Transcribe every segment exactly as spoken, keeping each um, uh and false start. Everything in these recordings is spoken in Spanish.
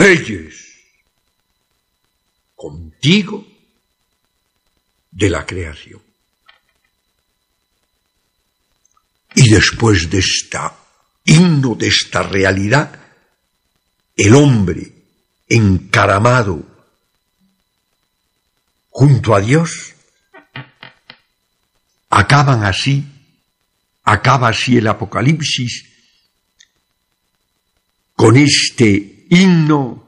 reyes, contigo, de la creación. Y después de esta himno, de esta realidad, el hombre encaramado junto a Dios, acaban así, acaba así el Apocalipsis con este himno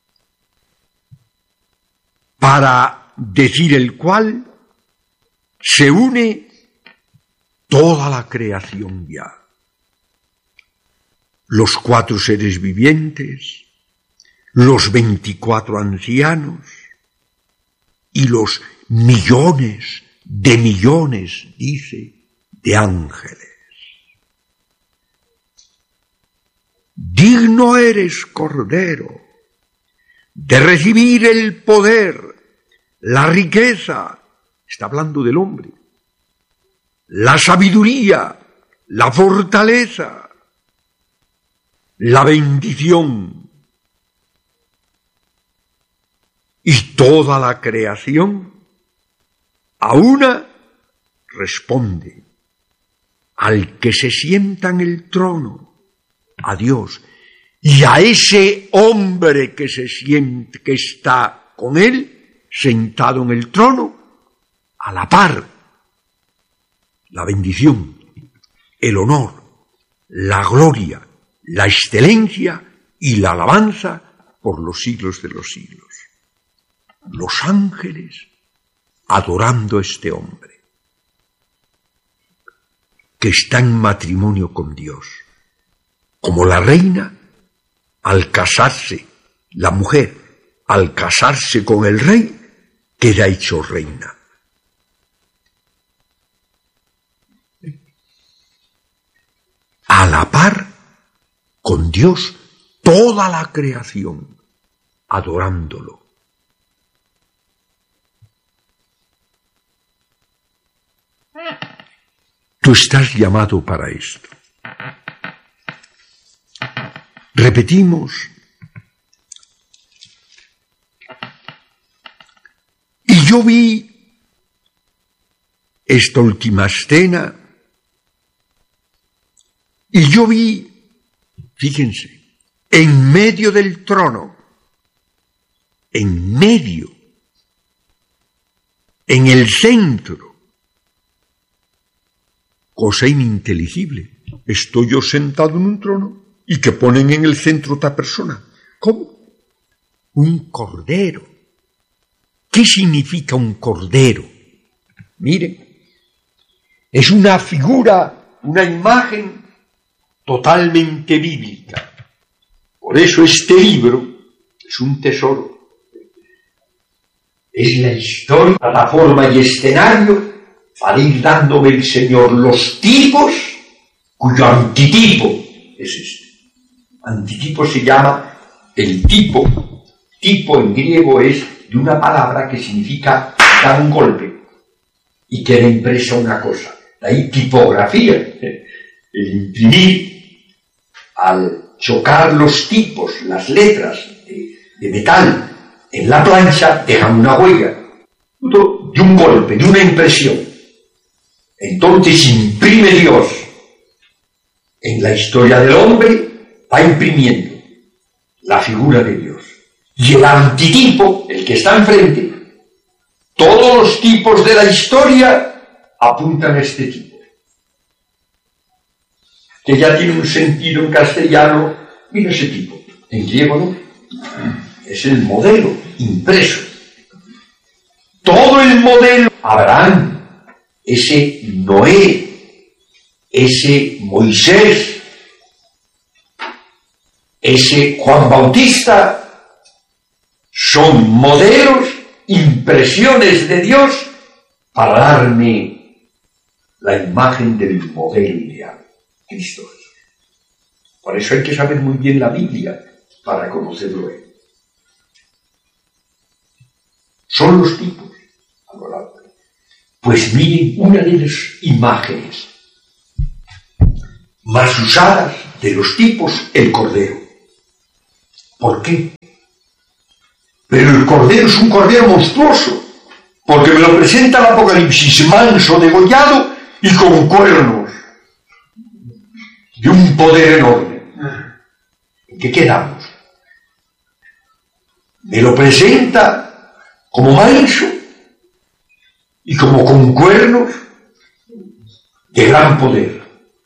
para decir el cual se une toda la creación ya. Los cuatro seres vivientes, los veinticuatro ancianos y los millones de millones, dice, de ángeles. Digno eres, Cordero, de recibir el poder, la riqueza, está hablando del hombre, la sabiduría, la fortaleza, la bendición. Y toda la creación a una responde al que se sienta en el trono, a Dios, y a ese hombre que se siente, que está con él, sentado en el trono, a la par, la bendición, el honor, la gloria, la excelencia y la alabanza por los siglos de los siglos. Los ángeles adorando a este hombre, que está en matrimonio con Dios, como la reina, al casarse, la mujer, al casarse con el rey, queda hecho reina. A la par con Dios, toda la creación, adorándolo. Tú estás llamado para esto. Repetimos, y yo vi esta última escena, y yo vi, fíjense, en medio del trono, en medio, en el centro, cosa ininteligible. Estoy yo sentado en un trono y que ponen en el centro otra persona. ¿Cómo? Un cordero. ¿Qué significa un cordero? Miren, es una figura, una imagen totalmente bíblica. Por eso este libro es un tesoro. Es la historia, plataforma y escenario para ir dándome el Señor los tipos, cuyo antitipo es este. Antitipo se llama el tipo. Tipo en griego es de una palabra que significa dar un golpe y queda impresa una cosa. De ahí tipografía. El imprimir, al chocar los tipos, las letras de, de metal en la plancha, dejan una huella de un golpe, de una impresión. Entonces imprime Dios en la historia del hombre, va imprimiendo la figura de Dios. Y el antitipo, el que está enfrente, todos los tipos de la historia apuntan a este tipo. Que ya tiene un sentido en castellano, mira ese tipo. En griego no. Es el modelo impreso. Todo el modelo, Abraham, ese Noé, ese Moisés, ese Juan Bautista, son modelos, impresiones de Dios para darme la imagen del modelo ideal, Cristo. Por eso hay que saber muy bien la Biblia para conocerlo él. Son los tipos adorables. Pues miren una de las imágenes más usadas de los tipos, el cordero. ¿Por qué? Pero el cordero es un cordero monstruoso, porque me lo presenta el Apocalipsis manso, degollado y con cuernos, de un poder enorme. ¿En qué quedamos? Me lo presenta como manso y como con cuernos de gran poder.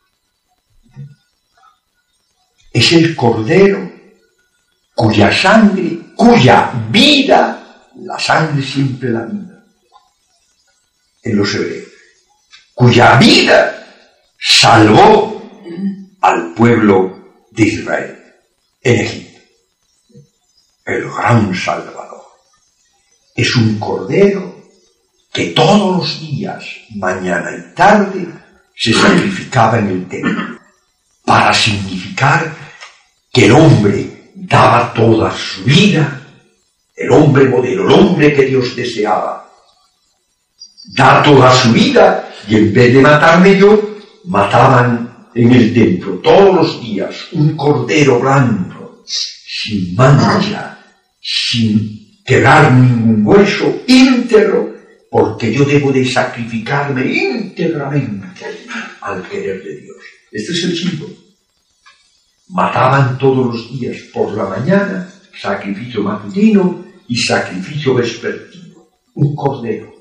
Es el cordero cuya sangre, cuya vida, la sangre siempre la vida, en los hebreos, cuya vida salvó al pueblo de Israel en Egipto. El gran Salvador. Es un cordero que todos los días, mañana y tarde, se sacrificaba en el templo, para significar que el hombre daba toda su vida, el hombre modelo, el hombre que Dios deseaba, da toda su vida, y en vez de matarme yo, mataban en el templo todos los días un cordero blanco, sin mancha, sin quebrar ningún hueso, íntegro, porque yo debo de sacrificarme íntegramente al querer de Dios. Este es el símbolo. Mataban todos los días por la mañana, sacrificio matutino y sacrificio vespertino, un cordero.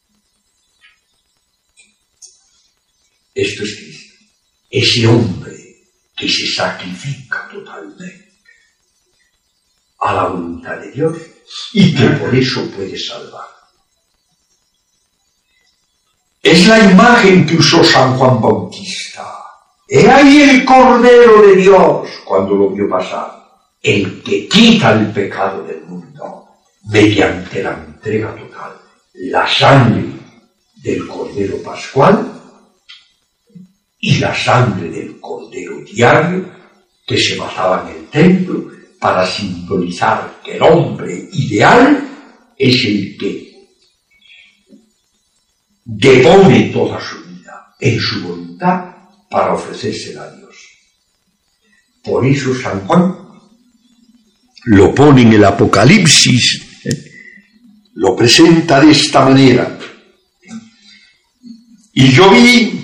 Esto es Cristo, ese hombre que se sacrifica totalmente a la voluntad de Dios y que por eso puede salvar. Es la imagen que usó San Juan Bautista. He ahí el Cordero de Dios, cuando lo vio pasar, el que quita el pecado del mundo mediante la entrega total, la sangre del Cordero Pascual y la sangre del Cordero diario que se mataba en el templo para simbolizar que el hombre ideal es el que depone toda su vida en su voluntad para ofrecérsela a Dios. Por eso San Juan lo pone en el Apocalipsis, ¿eh? Lo presenta de esta manera. Y yo vi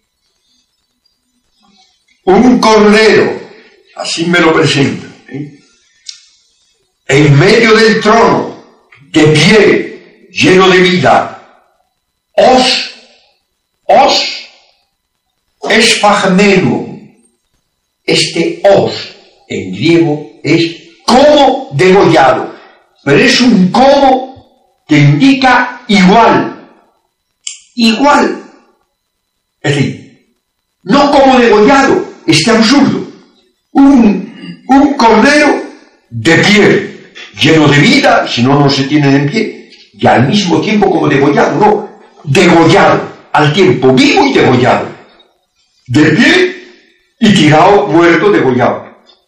un cordero, así me lo presenta, ¿eh? En medio del trono, de pie, lleno de vida. Os, os, es fagmeno. Este os, en griego, es como degollado, pero es un como que indica igual, igual. Es decir, no como degollado, este absurdo, un, un cordero de pie, lleno de vida, si no, no se tiene en pie, y al mismo tiempo como degollado, no, degollado, al tiempo vivo y degollado, de pie y tirado, muerto, degollado.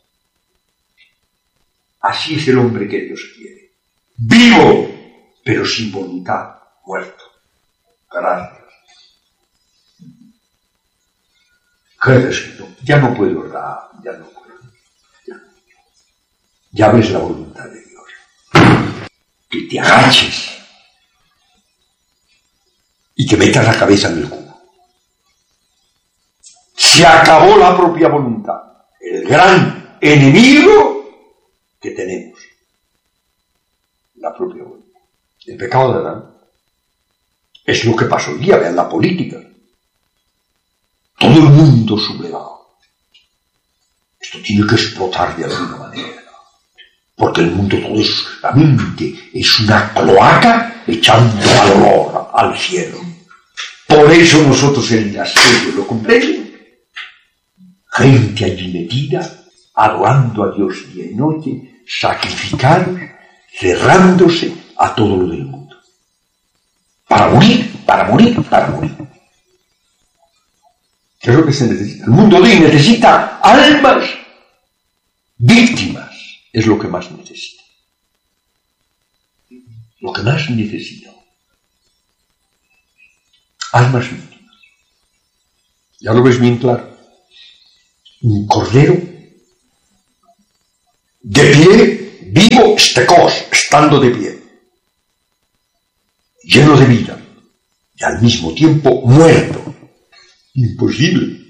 Así es el hombre que Dios quiere, vivo, pero sin voluntad, muerto. Gracias. Crees que no, ya no puedo orar, ya no puedo. Ya, ya ves la voluntad de Dios. Que te agaches y que metas la cabeza en el cubo. Se acabó la propia voluntad, el gran enemigo que tenemos, la propia voluntad. El pecado de Adán es lo que pasó hoy día, vean la política. Todo el mundo sublevado. Esto tiene que explotar de alguna manera, porque el mundo todo es, la mente es una cloaca echando valor al cielo. Por eso nosotros en las calles lo comprenden. Gente allí metida, adorando a Dios día y noche, sacrificados, cerrándose a todo lo del mundo. Para morir, para morir, para morir. ¿Qué es lo que se necesita? El mundo de hoy necesita almas víctimas. Es lo que más necesita. Lo que más necesita. Almas víctimas. Ya lo ves bien claro. Un cordero de pie, vivo, está secos, estando de pie, lleno de vida, y al mismo tiempo muerto. Imposible.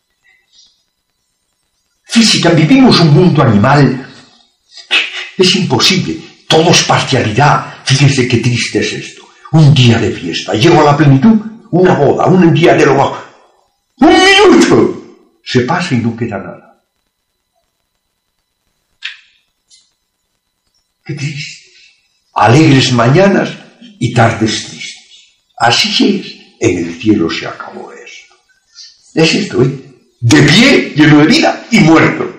Física, vivimos un mundo animal. Es imposible. Todo es parcialidad. Fíjense qué triste es esto. Un día de fiesta, llego a la plenitud, una boda, un día de lo... ¡Un minuto! Se pasa y no queda nada. Qué triste. Alegres mañanas y tardes tristes. Así es. En el cielo se acabó esto. Es esto, ¿eh? De pie, lleno de vida y muerto.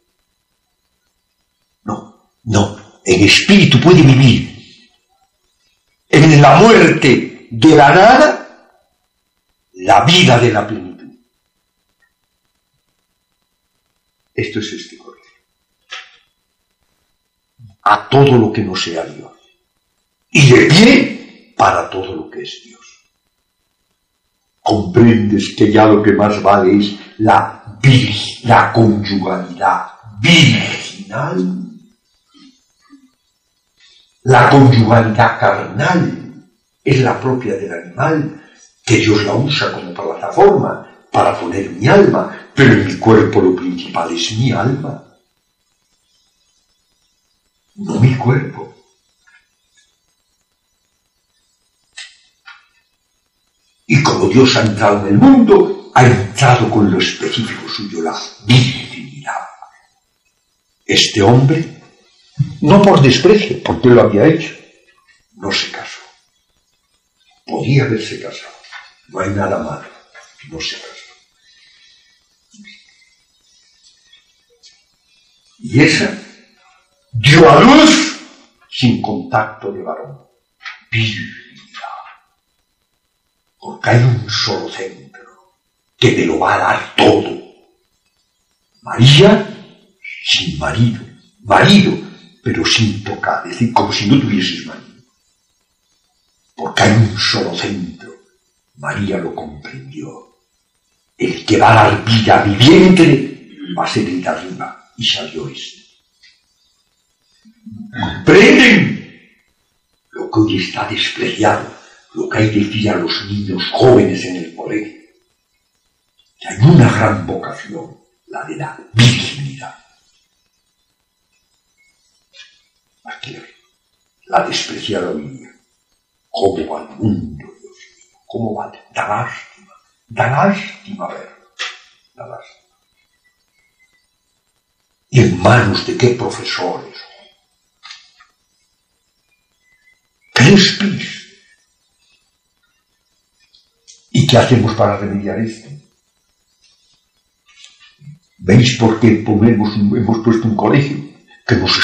No, no. En espíritu puede vivir. En la muerte de la nada, la vida de la plenitud. Esto es este corazón. A todo lo que no sea Dios. Y de pie para todo lo que es Dios. Comprendes que ya lo que más vale es la, vir- la conyugalidad virginal. La conyugalidad carnal es la propia del animal, que Dios la usa como plataforma para poner mi alma, pero en mi cuerpo lo principal es mi alma, no mi cuerpo. Y como Dios ha entrado en el mundo, ha entrado con lo específico suyo, la virginidad. Este hombre, no por desprecio, porque lo había hecho, no se casó. Podía haberse casado. No hay nada malo. No se casó. Y esa dio a luz sin contacto de varón. Virginidad. Porque hay un solo centro que me lo va a dar todo. María sin marido. Marido, pero sin tocar, es decir, como si no tuvieses marido. Porque hay un solo centro. María lo comprendió. El que va a dar vida a mi vientre va a ser el de arriba. Y salió este. ¿Comprenden? Lo que hoy está despreciado, lo que hay que decir a los niños jóvenes en el colegio. Que hay una gran vocación, la de la virginidad. Aquí la despreciada hoy día. ¿Cómo va el mundo, Dios mío? ¿Cómo va? Da lástima. Da lástima verlo. Da lástima. ¿Y en manos de qué profesores? ¿Qué les pides? ¿Y qué hacemos para remediar esto? ¿Veis por qué ponemos, hemos puesto un colegio que nos